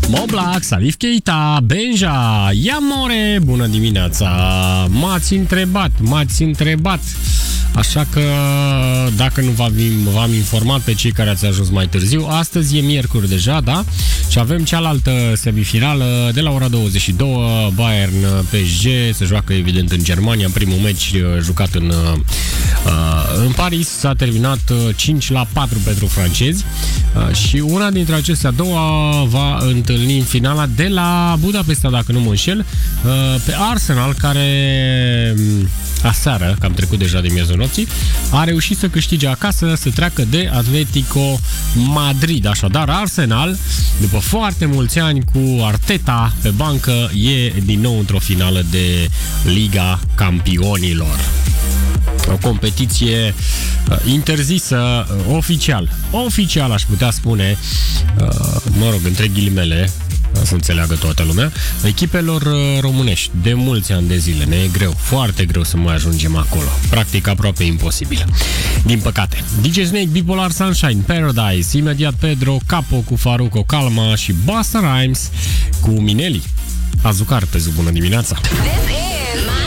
Moblak, Salif Keita, Benja, Iamore, bună dimineața! M-ați întrebat. Așa că dacă nu v-am informat pe cei care ați ajuns mai târziu, astăzi e miercuri deja, da? Și avem cealaltă semifinală de la ora 22, Bayern PSG, se joacă evident în Germania, în primul meci jucat în Paris, s-a terminat 5-4 pentru francezi și una dintre acestea două va întâlni în finala de la Budapesta, dacă nu mă înșel, pe Arsenal, care aseară, că am trecut deja de miezul nopții, a reușit să câștige acasă, să treacă de Atletico Madrid. Așadar, Arsenal, după foarte mulți ani cu Arteta pe bancă, e din nou într-o finală de Liga Campionilor. O competiție interzisă oficial aș putea spune, mă rog, între ghilimele, să înțeleagă toată lumea, echipelor românești. De mulți ani de zile ne e greu, foarte greu să mai ajungem acolo. Practic aproape imposibil. Din păcate. DJ Snake, Bipolar Sunshine, Paradise, imediat Pedro, Capo cu Faruco Calma și Busta Rhymes cu Mineli. Azucar pe zi, bună dimineața!